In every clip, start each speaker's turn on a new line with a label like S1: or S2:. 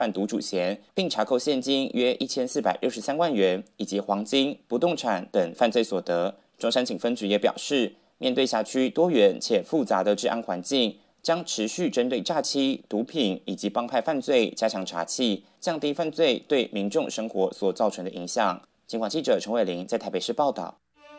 S1: 贩毒主嫌，并查扣现金约1463万元以及黄金、不动产等犯罪所得。中山警分局也表示，面对辖区多元且复杂的治安环境，将持续针对诈欺、毒品以及帮派犯罪加强查缉，降低犯罪对民众生活所造成的影响。警广记者陈伟玲在台北市报道。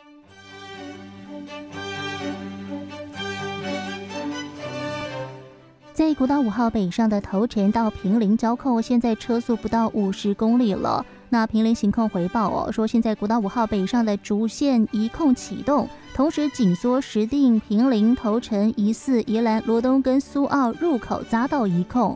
S2: 在国道5号北上的头城到坪林交扣，现在车速不到50公里了。那坪林行控回报说，现在国道5号北上的主线移控启动，同时紧缩石碇、坪林、头城、宜4、宜兰、罗东跟苏澳入口匝道移控。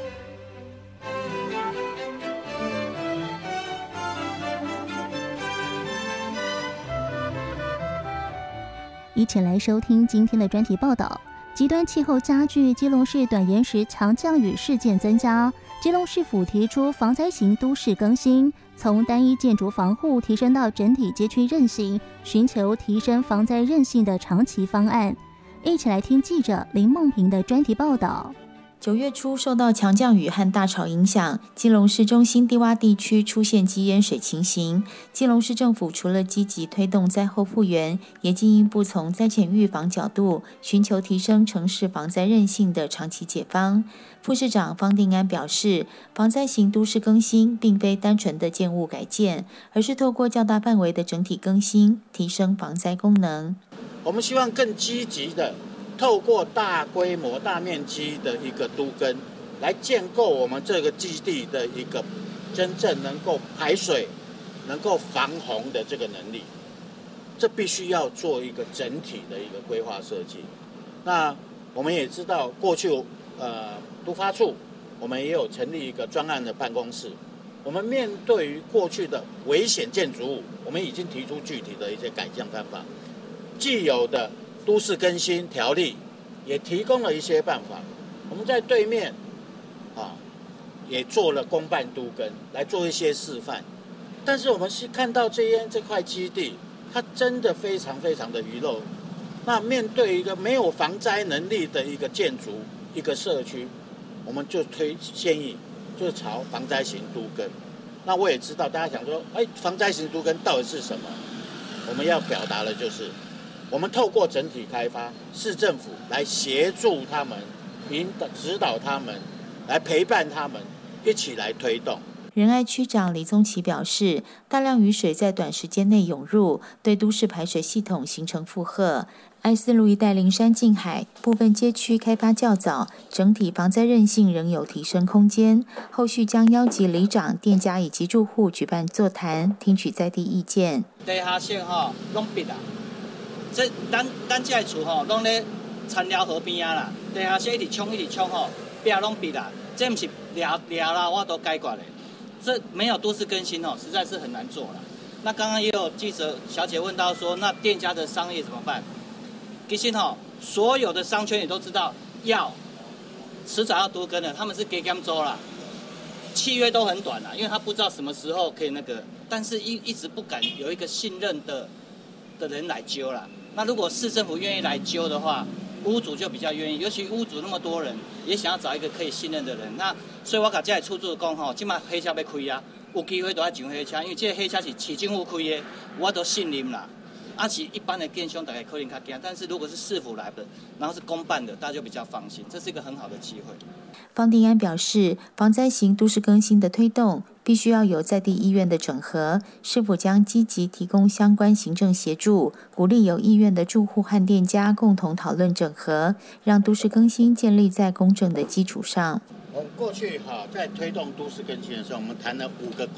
S2: 一起来收听今天的专题报道。极端气候加剧，基隆市短延时强降雨事件增加。基隆市府提出防灾型都市更新，从单一建筑防护提升到整体街区韧性，寻求提升防灾韧性的长期方案。一起来听记者林梦平的专题报道。
S3: 9月初受到强降雨和大潮影响，基隆市中心低洼地区出现积淹水情形。基隆市政府除了积极推动灾后复原，也进一步从灾前预防角度，寻求提升城市防灾韧性的长期解方。副市长方定安表示，防灾型都市更新并非单纯的建物改建，而是透过较大范围的整体更新，提升防灾功能。
S4: 我们希望更积极的透过大规模、大面积的一个都更，来建构我们这个基地的一个真正能够排水、能够防洪的这个能力。这必须要做一个整体的一个规划设计。那我们也知道，过去都发处我们也有成立一个专案的办公室。我们面对于过去的危险建筑物，我们已经提出具体的一些改降办法。既有的都市更新条例也提供了一些办法，我们在对面也做了公办都更来做一些示范。但是我们是看到这块基地，它真的非常非常的愚陋。那面对一个没有防灾能力的一个建筑、一个社区，我们就建议就是朝防灾型都更。那我也知道大家想说，防灾型都更到底是什么？我们要表达的就是，我们透过整体开发，市政府来协助他们、指导他们，来陪伴他们，一起来推动。
S3: 仁爱区长李宗奇表示，大量雨水在短时间内涌入，对都市排水系统形成负荷。I4路一带灵山近海部分街区开发较早，整体防灾韧性仍有提升空间。后续将邀集里长、店家以及住户举办座谈，听取在地意见。
S5: 地下室拢闭啊，这咱这个厝拢咧田寮河边啊啦，地下室一直冲壁拢闭啦，这不是聊啦，我都解决的。这没有都市更新实在是很难做了。那刚刚也有记者小姐问到说，那店家的商业怎么办？其实所有的商圈也都知道，迟早要都更的，他们是给减租啦，契约都很短啦，因为他不知道什么时候可以那个，但是一直不敢有一个信任的人来揪啦。那如果市政府愿意来揪的话，屋主就比较愿意，尤其屋主那么多人，也想要找一个可以信任的人。那所以我甲这出租讲现在黑车要开啊，有机会都要上黑车，因为这个黑车是市政府开的，我都信任啦。是一般的建商大概可能较惊，但是如果是市府来的，然后是公办的，大家就比较放心，这是一个很好的机会。
S3: 方定安表示，防灾型都市更新的推动必须要有在地意愿的整合，市府将积极提供相关行政协助，鼓励有意愿的住户和店家共同讨论整合，让都市更新建立在公正的基础上。
S4: 我们过去在推动都市更新的时候，我们谈了5个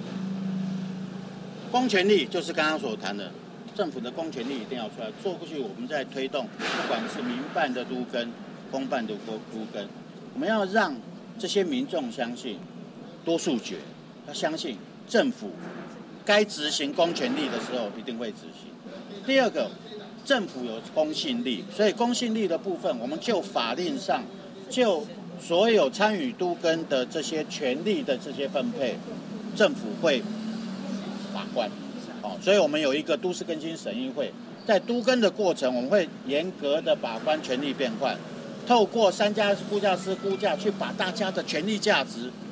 S4: 公权力，就是刚刚所谈的。政府的公权力一定要出来做过去，我们在推动，不管是民办的都更、公办的都更，我们要让这些民众相信多数决，要相信政府该执行公权力的时候一定会执行。第二个，政府有公信力，所以公信力的部分，我们就法令上就所有参与都更的这些权利的这些分配，政府会把关。所以我们有一个都市更新审议会，在都更的过程，我们会严格的把关权利变换，透过3家估价师估价，去把大家的权利价值